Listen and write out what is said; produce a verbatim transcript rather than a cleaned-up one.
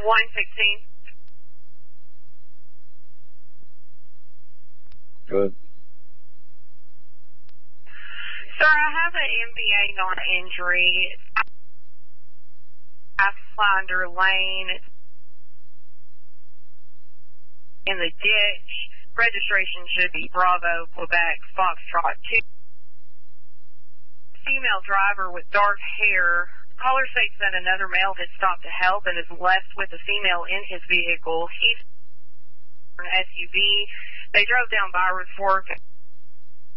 one sixteen. Good. Sir, I have an M V A non-injury. Pathfinder Lane in the ditch. Registration should be Bravo, Quebec, Foxtrot two. Female driver with dark hair. Caller states that another male has stopped to help and is left with a female in his vehicle. He's an S U V. They drove down Byron Fork.